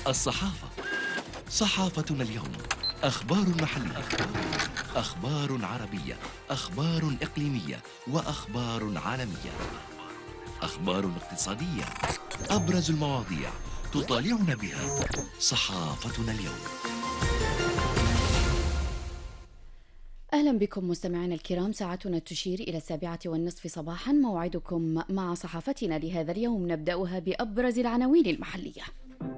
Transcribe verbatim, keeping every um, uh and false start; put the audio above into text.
الصحافة. صحافتنا اليوم أخبار محلية، أخبار عربية، أخبار إقليمية، وأخبار عالمية، أخبار اقتصادية. أبرز المواضيع تطالعنا بها صحافتنا اليوم. أهلا بكم مستمعينا الكرام، ساعتنا تشير إلى السابعة والنصف صباحا، موعدكم مع صحافتنا لهذا اليوم نبدأها بأبرز العناوين المحلية.